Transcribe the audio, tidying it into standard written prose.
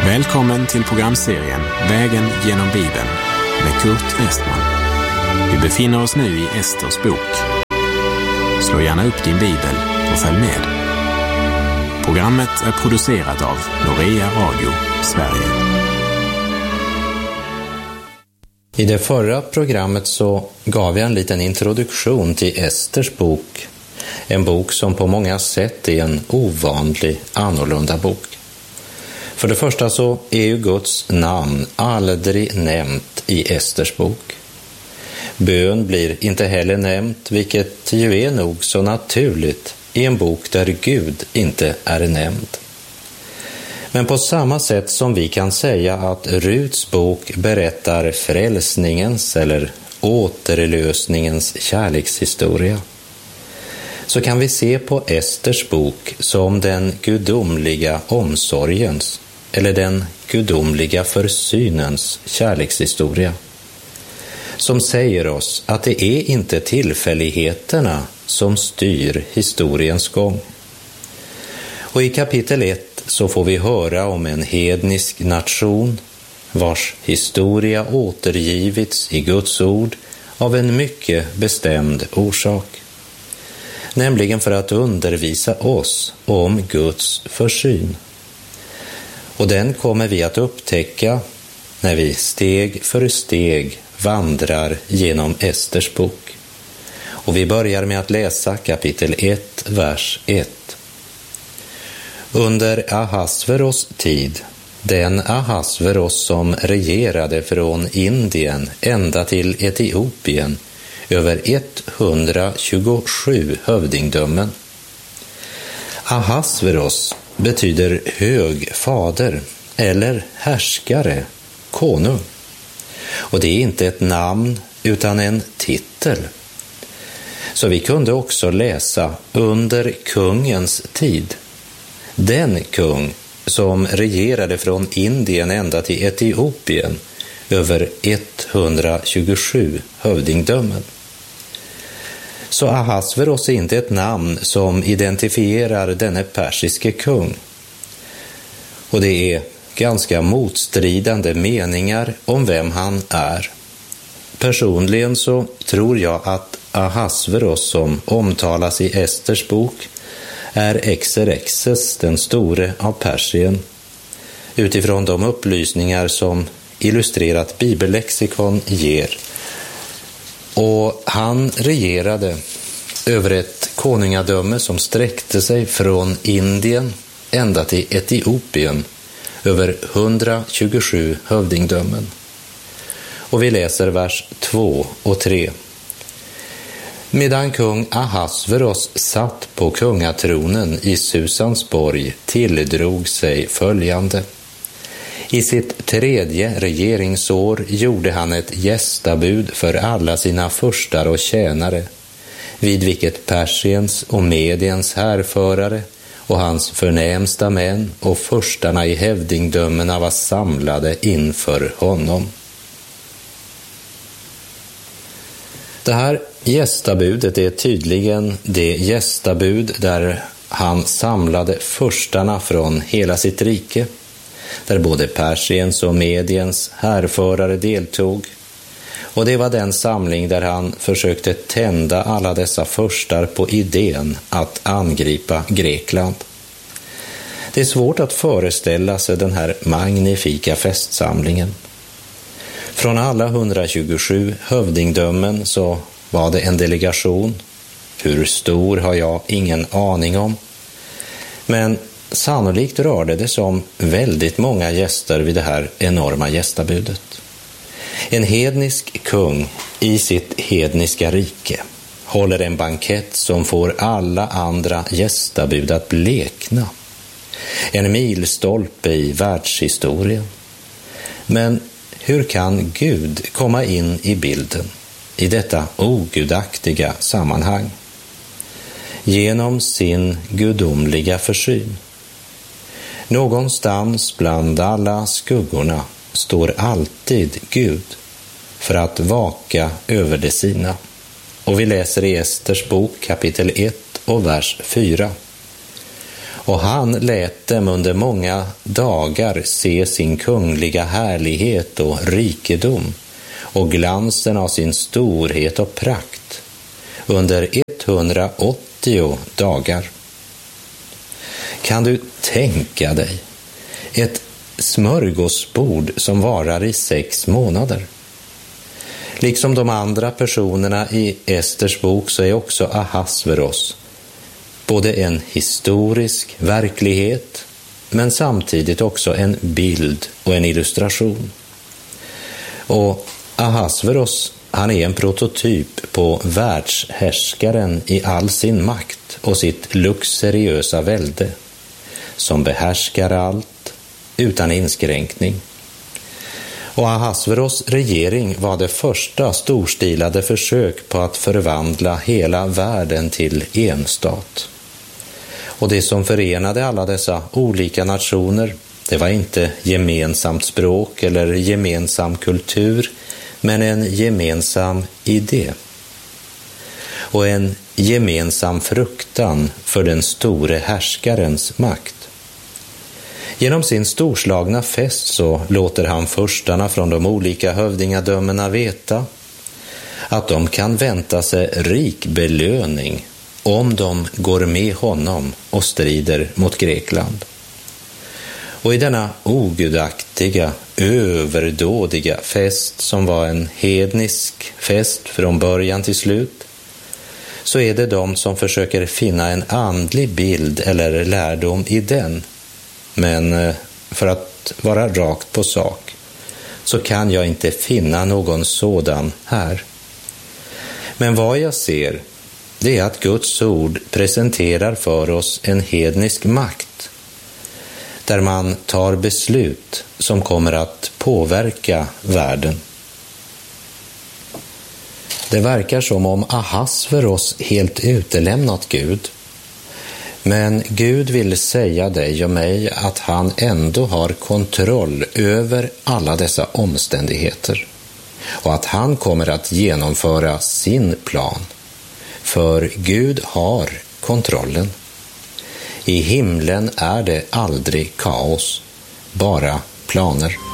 Välkommen till programserien Vägen genom Bibeln med Kurt Westman. Vi befinner oss nu i Esters bok. Slå gärna upp din bibel och följ med. Programmet är producerat av Norea Radio, Sverige. I det förra programmet så gav jag en liten introduktion till Esters bok. En bok som på många sätt är en ovanlig, annorlunda bok. För det första så är ju Guds namn aldrig nämnt i Esters bok. Bön blir inte heller nämnt, vilket ju är nog så naturligt i en bok där Gud inte är nämnd. Men på samma sätt som vi kan säga att Ruts bok berättar frälsningens eller återlösningens kärlekshistoria, så kan vi se på Esters bok som den gudomliga omsorgens eller den gudomliga försynens kärlekshistoria, som säger oss att det är inte tillfälligheterna som styr historiens gång. Och i kapitel 1 så får vi höra om en hednisk nation vars historia återgivits i Guds ord av en mycket bestämd orsak, nämligen för att undervisa oss om Guds försyn. Och den kommer vi att upptäcka när vi steg för steg vandrar genom Esters bok. Och vi börjar med att läsa kapitel 1, vers 1. Under Ahasveros tid, den Ahasveros som regerade från Indien ända till Etiopien, över 127 hövdingdömen. Ahasveros betyder hög fader eller härskare, konung. Och det är inte ett namn utan en titel. Så vi kunde också läsa under kungens tid. Den kung som regerade från Indien ända till Etiopien, över 127 hövdingdömen. Så Ahasveros är inte ett namn som identifierar denne persiske kung. Och det är ganska motstridande meningar om vem han är. Personligen så tror jag att Ahasveros som omtalas i Esters bok är Xerxes den store av Persien, utifrån de upplysningar som illustrerat bibellexikon ger. Och han regerade över ett konungadöme som sträckte sig från Indien ända till Etiopien, över 127 hövdingdömen. Och vi läser vers 2 och 3. Medan kung Ahasveros satt på kungatronen i Susans borg tilldrog sig följande. I sitt 3:e regeringsår gjorde han ett gästabud för alla sina furstar och tjänare, vid vilket Persiens och Mediens härförare och hans förnämsta män och furstarna i hävdingdömena var samlade inför honom. Det här gästabudet är tydligen det gästabud där han samlade furstarna från hela sitt rike, där både Persiens och Mediens härförare deltog. Och det var den samling där han försökte tända alla dessa furstar på idén att angripa Grekland. Det är svårt att föreställa sig den här magnifika festsamlingen. Från alla 127 hövdingdömen så var det en delegation. Hur stor har jag ingen aning om. Men sannolikt rörde det sig om väldigt många gäster vid det här enorma gästabudet. En hednisk kung i sitt hedniska rike håller en bankett som får alla andra gästabud att blekna. En milstolpe i världshistorien. Men hur kan Gud komma in i bilden i detta ogudaktiga sammanhang? Genom sin gudomliga försyn. Någonstans bland alla skuggorna står alltid Gud för att vaka över det sina. Och vi läser i Esters bok kapitel 1 och vers 4. och han lät dem under många dagar se sin kungliga härlighet och rikedom och glansen av sin storhet och prakt under 180 dagar. Kan du tänka dig ett smörgåsbord som varar i 6 månader? Liksom de andra personerna i Esters bok så är också Ahasveros både en historisk verklighet men samtidigt också en bild och en illustration. Och Ahasveros, han är en prototyp på världshärskaren i all sin makt och sitt luxuriösa välde, som behärskar allt utan inskränkning. Och Ahasveros regering var det första storstilade försök på att förvandla hela världen till enstat. Och det som förenade alla dessa olika nationer, det var inte gemensamt språk eller gemensam kultur, men en gemensam idé. Och en gemensam fruktan för den store härskarens makt. Genom sin storslagna fest så låter han förstarna från de olika hövdingadömena veta att de kan vänta sig rik belöning om de går med honom och strider mot Grekland. Och i denna ogudaktiga, överdådiga fest som var en hednisk fest från början till slut, så är det de som försöker finna en andlig bild eller lärdom i den. Men för att vara rakt på sak så kan jag inte finna någon sådan här. Men vad jag ser, det är att Guds ord presenterar för oss en hednisk makt där man tar beslut som kommer att påverka världen. Det verkar som om Ahasveros helt utelämnat Gud. Men Gud vill säga dig och mig att han ändå har kontroll över alla dessa omständigheter och att han kommer att genomföra sin plan. För Gud har kontrollen. I himlen är det aldrig kaos, bara planer.